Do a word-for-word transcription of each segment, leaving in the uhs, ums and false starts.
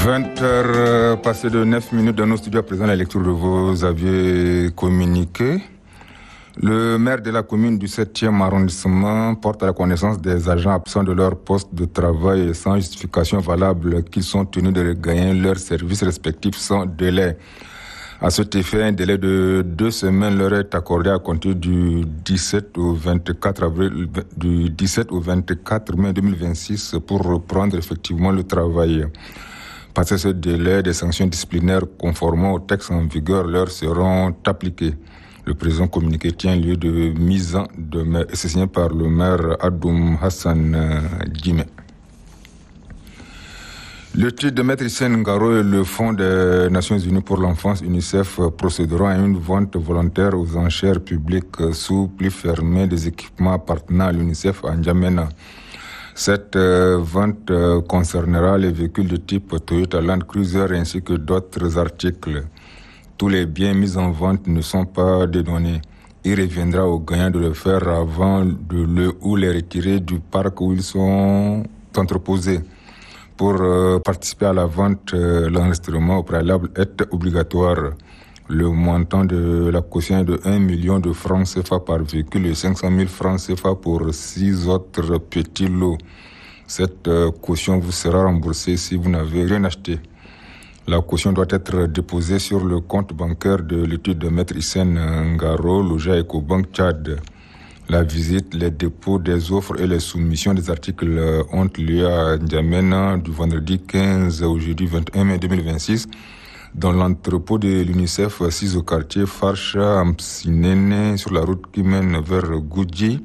vingt heures passées de neuf minutes dans nos studios à présent la lecture de vos avis communiqués. Le maire de la commune du septième arrondissement porte à la connaissance des agents absents de leur poste de travail et sans justification valable qu'ils sont tenus de regagner leurs services respectifs sans délai. À cet effet, un délai de deux semaines leur est accordé à compter du dix-sept au vingt-quatre avril, du dix-sept au vingt-quatre mai deux mille vingt-six pour reprendre effectivement le travail. Passé ce délai, des sanctions disciplinaires conformément au texte en vigueur leur seront appliquées. Le présent communiqué tient lieu de mise en demeure et c'est signé par le maire Adoum Hassan Djimé. Le titre de Maître Hissène Ngaro et le Fonds des Nations Unies pour l'enfance UNICEF procéderont à une vente volontaire aux enchères publiques sous pli fermé des équipements appartenant à l'UNICEF à N'Djamena. Cette euh, vente euh, concernera les véhicules de type Toyota Land Cruiser ainsi que d'autres articles. Tous les biens mis en vente ne sont pas dédonnés. Il reviendra aux gagnants de le faire avant de le ou les retirer du parc où ils sont entreposés. Pour euh, participer à la vente, euh, l'enregistrement au préalable est obligatoire. Le montant de la caution est de un million de francs C F A par véhicule et cinq cent mille francs C F A pour six autres petits lots. Cette euh, caution vous sera remboursée si vous n'avez rien acheté. La caution doit être déposée sur le compte bancaire de l'étude de Maître Hissène Ngaro, logé à Ecobank Tchad. La visite, les dépôts des offres et les soumissions des articles ont lieu à N'Djamena du vendredi quinze au jeudi vingt et un mai deux mille vingt-six dans l'entrepôt de l'UNICEF six au quartier Farsha Amsinene sur la route qui mène vers Goudji,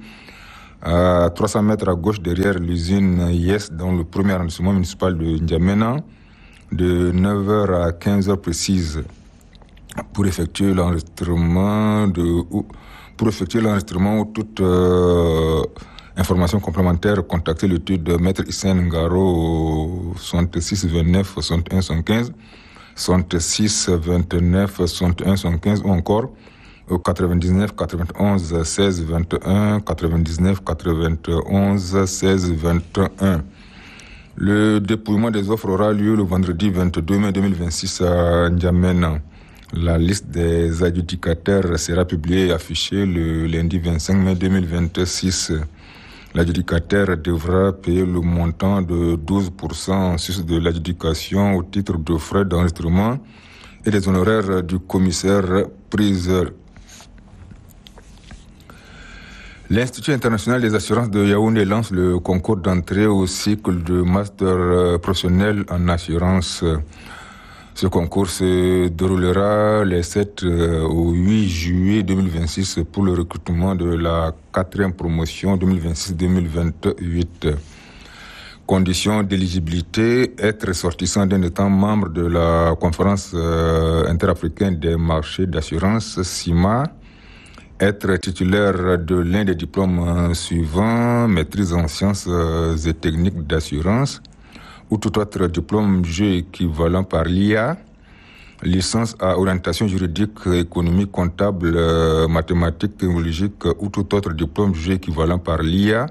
à trois cents mètres à gauche derrière l'usine Yes dans le premier arrondissement municipal de N'Djamena de neuf heures à quinze heures précises pour effectuer l'enregistrement de Pour effectuer l'enregistrement ou toute euh, information complémentaire, contactez l'étude de Maître Hissène Ngaro au soixante-six vingt-neuf soixante et un soixante-quinze, soixante-six vingt-neuf soixante et un soixante-quinze ou encore au quatre-vingt-dix-neuf quatre-vingt-onze seize vingt et un, quatre-vingt-dix-neuf quatre-vingt-onze seize vingt et un. Le dépouillement des offres aura lieu le vendredi vingt-deux mai deux mille vingt-six à N'Djamena. La liste des adjudicataires sera publiée et affichée le lundi vingt-cinq mai deux mille vingt-six. L'adjudicataire devra payer le montant de douze pour cent en sus de l'adjudication au titre de frais d'enregistrement et des honoraires du commissaire priseur. L'Institut international des assurances de Yaoundé lance le concours d'entrée au cycle de master professionnel en assurance. Ce concours se déroulera les sept au huit juillet deux mille vingt-six pour le recrutement de la quatrième promotion deux mille vingt-six deux mille vingt-huit. Conditions d'éligibilité, être ressortissant d'un État membre de la conférence interafricaine des marchés d'assurance, C I M A, être titulaire de l'un des diplômes suivants, maîtrise en sciences et techniques d'assurance, ou tout autre diplôme jugé équivalent par l'I A, licence à orientation juridique, économique, comptable, euh, mathématiques, technologique, ou tout autre diplôme jugé équivalent par l'I A,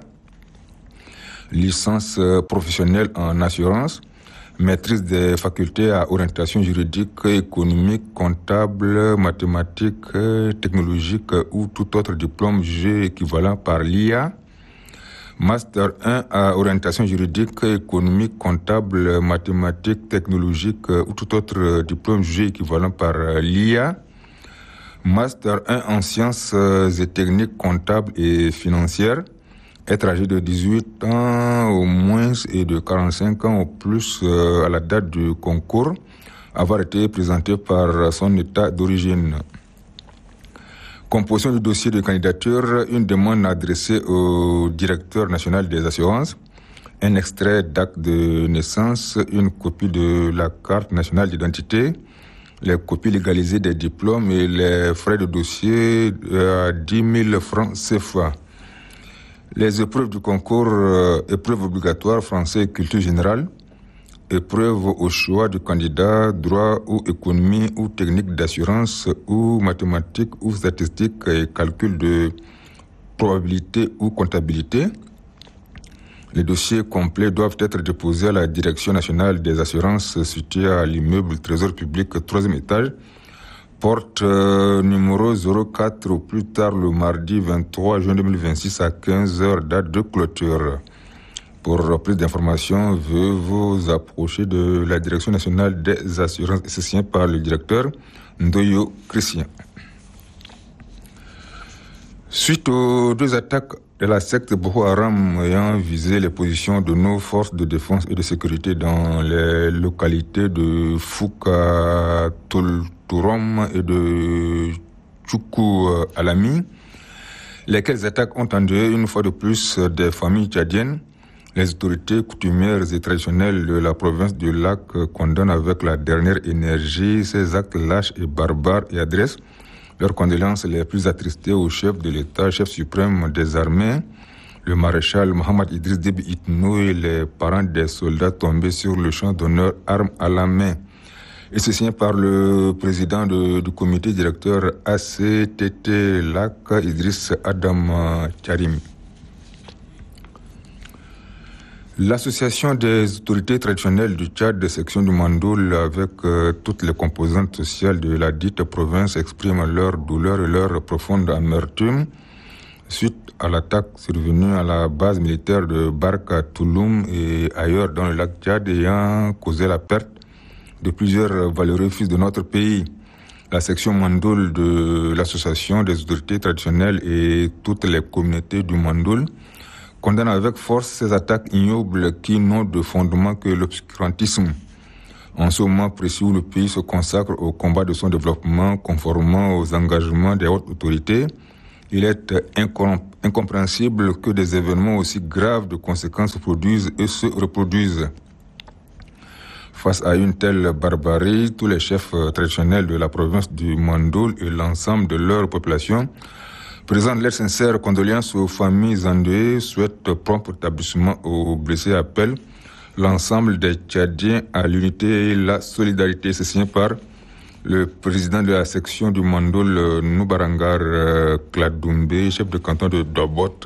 licence euh, professionnelle en assurance, maîtrise des facultés à orientation juridique, économique, comptable, mathématiques, technologique, ou tout autre diplôme jugé équivalent par l'I A, Master un à orientation juridique, économique, comptable, mathématiques, technologique ou tout autre diplôme jugé équivalent par l'I A. Master un en sciences et techniques comptables et financières. Être âgé de dix-huit ans au moins et de quarante-cinq ans au plus à la date du concours. Avoir été présenté par son état d'origine. Composition du dossier de candidature, une demande adressée au directeur national des assurances, un extrait d'acte de naissance, une copie de la carte nationale d'identité, les copies légalisées des diplômes et les frais de dossier à dix mille francs C F A. Les épreuves du concours, euh, épreuves obligatoires français et culture générale, épreuve au choix du candidat, droit ou économie ou technique d'assurance ou mathématiques ou statistiques et calcul de probabilité ou comptabilité. Les dossiers complets doivent être déposés à la Direction nationale des assurances située à l'immeuble Trésor public, troisième étage, porte euh, numéro zéro quatre au plus tard le mardi vingt-trois juin deux mille vingt-six à quinze heures, date de clôture. Pour plus d'informations, veuillez vous approcher de la Direction nationale des assurances. C'est signé par le directeur Ndoyo Christian. Suite aux deux attaques de la secte Boko Haram ayant visé les positions de nos forces de défense et de sécurité dans les localités de Fouka Toltourom et de Tchoukou Alami, lesquelles attaques ont endeuillé une fois de plus des familles tchadiennes, les autorités coutumières et traditionnelles de la province du Lac condamnent avec la dernière énergie ces actes lâches et barbares et adressent leurs condoléances les plus attristées au chef de l'État, chef suprême des armées, le maréchal Mohamed Idriss Déby Itno et les parents des soldats tombés sur le champ d'honneur, armes à la main. Et c'est signé par le président de, du comité directeur A C T T Lac, Idriss Adam Tcharim. L'association des autorités traditionnelles du Tchad de section du Mandoul avec euh, toutes les composantes sociales de la dite province exprime leur douleur et leur profonde amertume suite à l'attaque survenue à la base militaire de Barka Touloum et ailleurs dans le lac Tchad ayant causé la perte de plusieurs valeureux fils de notre pays. La section Mandoul de l'association des autorités traditionnelles et toutes les communautés du Mandoul condamne avec force ces attaques ignobles qui n'ont de fondement que l'obscurantisme. En ce moment précis où le pays se consacre au combat de son développement conformément aux engagements des hautes autorités, il est incompréhensible que des événements aussi graves de conséquences se produisent et se reproduisent. Face à une telle barbarie, tous les chefs traditionnels de la province du Mandoul et l'ensemble de leur population présentent leurs sincères condoléances aux familles endeuillées, souhaitent prompt rétablissement aux blessés, appellent l'ensemble des Tchadiens à l'unité et la solidarité. C'est signé par le président de la section du Mandoul, Noubarangar Kladoumbe, chef de canton de Dobot.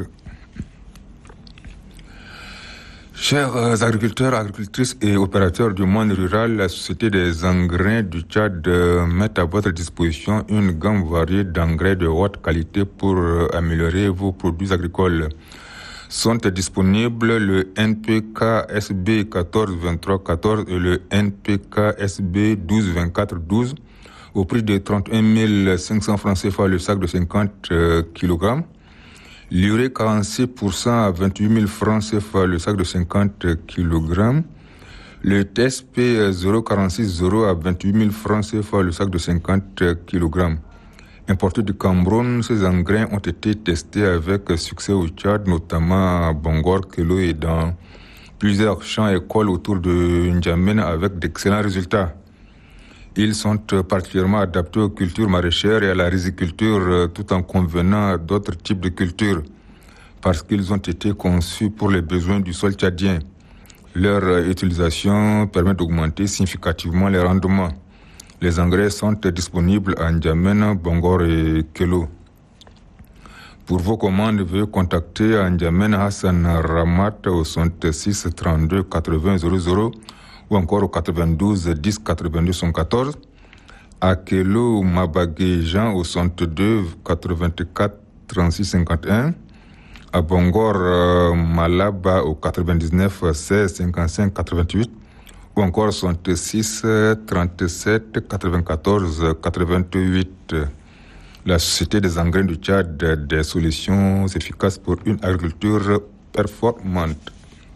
Chers agriculteurs, agricultrices et opérateurs du monde rural, la Société des engrais du Tchad met à votre disposition une gamme variée d'engrais de haute qualité pour améliorer vos produits agricoles. Sont disponibles le N P K S B quatorze vingt-trois quatorze et le N P K S B douze vingt-quatre douze au prix de trente et un mille cinq cents francs C F A le sac de cinquante kilogrammes. L'urée quarante-six pour cent à vingt-huit mille francs C F A le sac de cinquante kilogrammes. Le T S P zéro quarante-six zéro à vingt-huit mille francs C F A le sac de cinquante kilogrammes. Importés du Cameroun, ces engrais ont été testés avec succès au Tchad, notamment à Bangor, Kelo et dans plusieurs champs et écoles autour de N'Djamena avec d'excellents résultats. Ils sont particulièrement adaptés aux cultures maraîchères et à la riziculture tout en convenant à d'autres types de cultures parce qu'ils ont été conçus pour les besoins du sol tchadien. Leur utilisation permet d'augmenter significativement les rendements. Les engrais sont disponibles à N'Djamena, Bangor et Kelo. Pour vos commandes, veuillez contacter à N'Djamena Hassan Ramat au soixante-six trente-deux quatre-vingts zéro zéro ou encore au quatre-vingt-douze dix quatre-vingt-deux soixante-quatorze, à Kelo Mabagé Jean au soixante-deux quatre-vingt-quatre trente-six cinquante et un, à Bangor euh, Malaba au quatre-vingt-dix-neuf seize cinquante-cinq quatre-vingt-huit, ou encore soixante-six trente-sept quatre-vingt-quatorze quatre-vingt-huit. La Société des engrais du Tchad, des solutions efficaces pour une agriculture performante.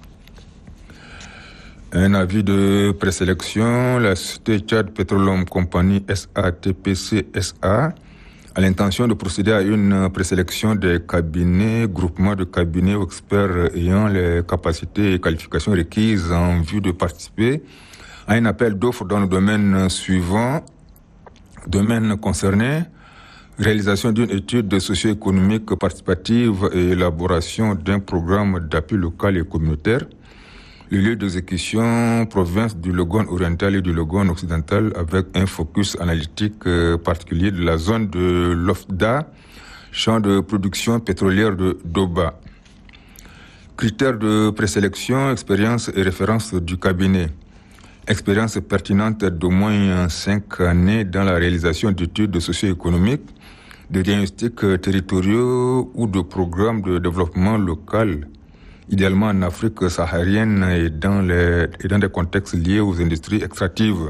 Un avis de présélection, la Société Tchad Petroleum Company S A T P C S A a l'intention de procéder à une présélection des cabinets, groupements de cabinets experts ayant les capacités et qualifications requises en vue de participer à un appel d'offres dans le domaine suivant. Domaine concerné, réalisation d'une étude socio-économique participative et élaboration d'un programme d'appui local et communautaire. Le lieu d'exécution, province du Logone oriental et du Logone occidental, avec un focus analytique particulier de la zone de l'Ofda, champ de production pétrolière de Doba. Critères de présélection, expérience et référence du cabinet. Expérience pertinente d'au moins cinq années dans la réalisation d'études socio-économiques, de diagnostics territoriaux ou de programmes de développement local, idéalement en Afrique saharienne et dans, les, et dans des contextes liés aux industries extractives.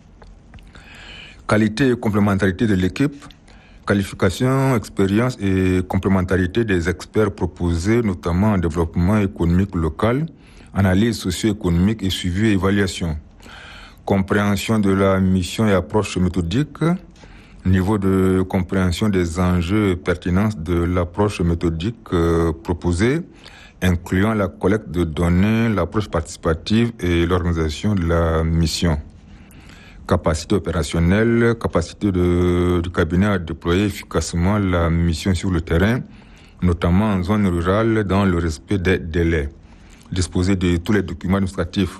Qualité et complémentarité de l'équipe, qualification, expérience et complémentarité des experts proposés, notamment en développement économique local, analyse socio-économique et suivi et évaluation. Compréhension de la mission et approche méthodique, niveau de compréhension des enjeux et pertinence de l'approche méthodique euh, proposée, incluant la collecte de données, l'approche participative et l'organisation de la mission. Capacité opérationnelle, capacité de, du cabinet à déployer efficacement la mission sur le terrain, notamment en zone rurale, dans le respect des délais. Disposer de tous les documents administratifs.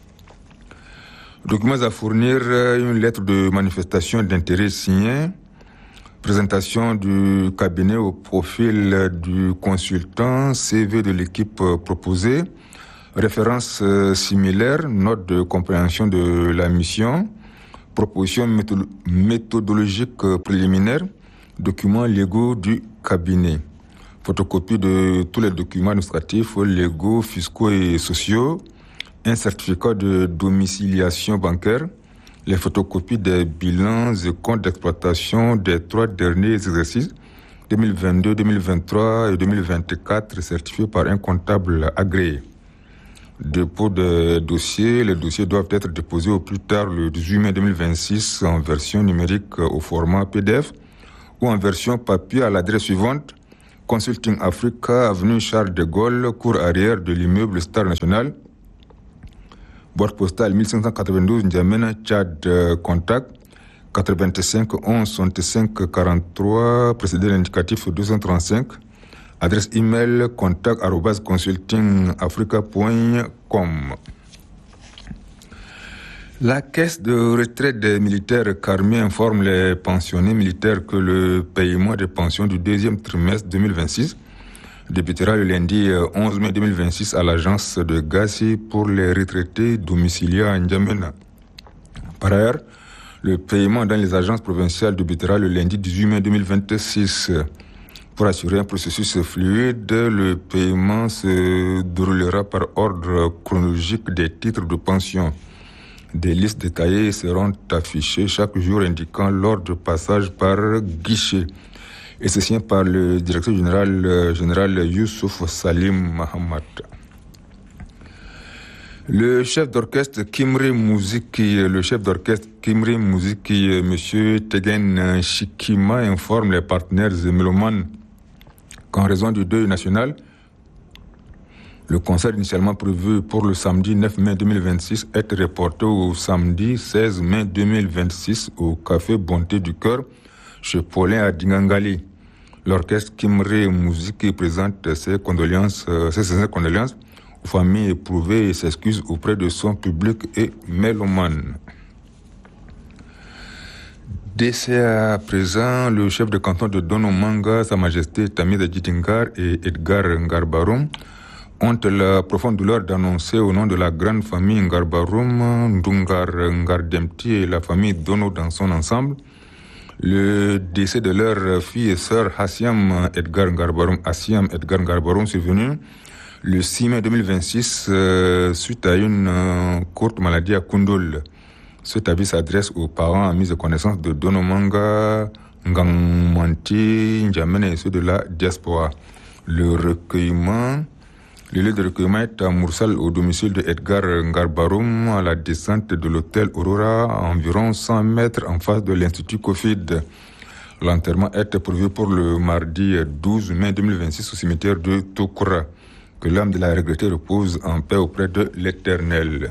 Documents à fournir, une lettre de manifestation d'intérêt signée, présentation du cabinet au profil du consultant, C V de l'équipe proposée, références similaires, notes de compréhension de la mission, propositions méthodologiques préliminaires, documents légaux du cabinet, photocopie de tous les documents administratifs, légaux, fiscaux et sociaux, un certificat de domiciliation bancaire, les photocopies des bilans et comptes d'exploitation des trois derniers exercices, deux mille vingt-deux, deux mille vingt-trois et deux mille vingt-quatre, certifiés par un comptable agréé. Dépôt des dossiers. Les dossiers doivent être déposés au plus tard le dix-huit mai deux mille vingt-six en version numérique au format P D F ou en version papier à l'adresse suivante: Consulting Africa, avenue Charles de Gaulle, cour arrière de l'immeuble Star National, boîte postale mille cinq cent quatre-vingt-douze, N'Djamena, Tchad, euh, contact quatre-vingt-cinq onze soixante-cinq quarante-trois, précédé l'indicatif deux cent trente-cinq, adresse email contact arobase consulting africa point com. La caisse de retraite des militaires Carmi informe les pensionnés militaires que le paiement des pensions du deuxième trimestre deux mille vingt-six débutera le lundi onze mai deux mille vingt-six à l'agence de Gassi pour les retraités domiciliés à N'Djamena. Par ailleurs, le paiement dans les agences provinciales débutera le lundi dix-huit mai deux mille vingt-six. Pour assurer un processus fluide, le paiement se déroulera par ordre chronologique des titres de pension. Des listes détaillées seront affichées chaque jour indiquant l'ordre de passage par guichet. Et ceci par le directeur général, général Youssouf Salim Mahamad. Le chef d'orchestre Kimri Mouziki, le chef d'orchestre Kimri Mouziki, M. Tegen Shikima, informe les partenaires et mélomanes qu'en raison du deuil national, le concert initialement prévu pour le samedi neuf mai deux mille vingt-six est reporté au samedi seize mai deux mille vingt-six au Café Bonté du Cœur chez Paulin à Dingangali. L'orchestre Kimri Mouziki présente ses condoléances, ses sincères condoléances aux familles éprouvées et s'excuse auprès de son public et mélomane. Décès à présent, le chef de canton de Donomanga, Sa Majesté Tamida Djidingar et Edgar Ngarbarum, ont la profonde douleur d'annoncer au nom de la grande famille Ngarbarum, Ndungar Ngardemti et la famille Dono dans son ensemble, le décès de leur fille et sœur Hassiam Edgar Ngarbarum, Hassiam Edgar Ngarbarum, survenu le six mai deux mille vingt-six euh, suite à une euh, courte maladie à Kundul. Cet avis s'adresse aux parents amis et connaissances de Donomanga, Ngangmanti, N'Djamena et ceux de la diaspora. Le recueillement, le lieu de recueillement est à Moursal, au domicile de Edgar Ngarbarum, à la descente de l'hôtel Aurora, à environ cent mètres en face de l'Institut Cofid. L'enterrement est prévu pour le mardi douze mai deux mille vingt-six au cimetière de Tokura. Que l'âme de la regrettée repose en paix auprès de l'Éternel.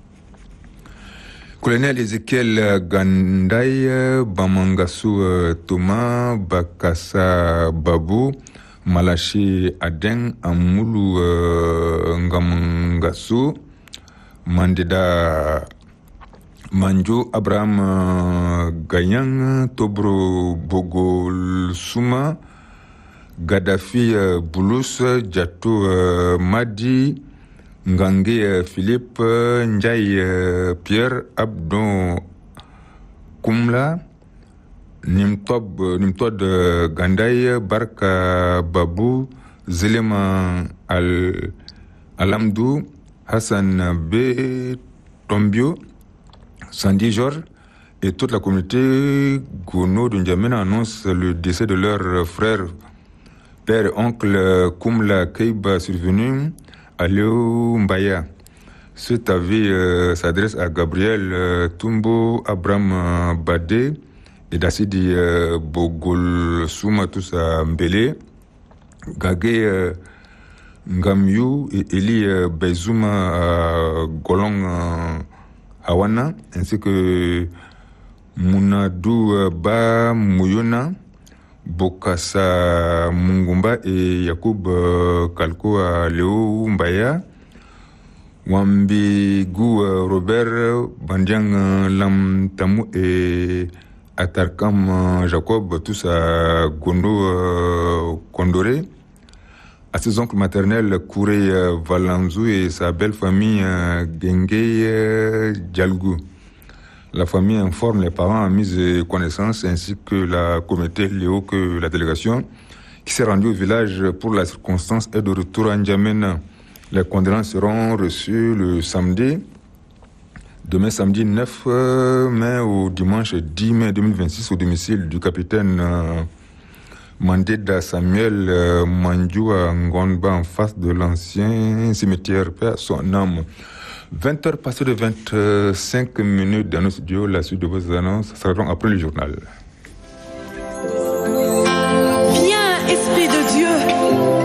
Colonel Ezekiel Gandaï, Bamangassou Thomas, Bakassa Babou, Malachi Aden, Amoulou Ngamangassou, Mandeda Manjo, Abraham Gayang, Tobro Bogol Souma, Gaddafi euh, Boulous, Djatou euh, Madi, Ngangé euh, Philippe, Ndiaye euh, Pierre, Abdon Koumla, Nimtob, Nimtod euh, Gandaï, Barka Babou, Zelema Al Alamdou, Hassan B. Tombio, Sandy Georges et toute la communauté Gono de N'Djamena annonce le décès de leur frère, père et oncle Koumla Keiba survenu à Léo Mbaya. Cet avis euh, s'adresse à Gabriel euh, Tumbo, Abraham euh, Badé et Dassidi euh, Bogol Souma Toussa Mbele, Gagé euh, Ngamyu et Eli euh, Bezouma euh, Golong euh, Hawana, ainsi que Munadou euh, Ba Mouyona, Bokassa Mungumba et Yacoub euh, Kalko à Léo Mbaya, Wambigou euh, Robert, Bandiang euh, Lam Tamu et Atarkam euh, Jacob, tous à Gondo euh, Kondoré, à ses oncles maternels Kouré euh, Valanzou et sa belle famille euh, Genge euh, Djalgou. La famille informe les parents en mise de connaissance ainsi que la communauté Léo que la délégation qui s'est rendue au village pour la circonstance est de retour à N'Djamena. Les condoléances seront reçues le samedi, demain samedi neuf mai au dimanche dix mai deux mille vingt-six au domicile du capitaine euh, Mandeda Samuel euh, Mandjou à Ngonba en face de l'ancien cimetière, paix à son âme. vingt heures passées de vingt-cinq minutes dans nos studios, la suite de vos annonces sera donc après le journal.